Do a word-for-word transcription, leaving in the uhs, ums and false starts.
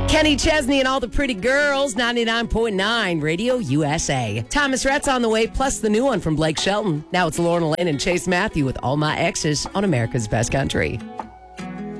Kenny Chesney and all the pretty girls, ninety-nine point nine Radio U S A. Thomas Rhett's on the way, plus the new one from Blake Shelton. Now it's Lorna Lane and Chase Matthew with All My Exes on America's Best Country.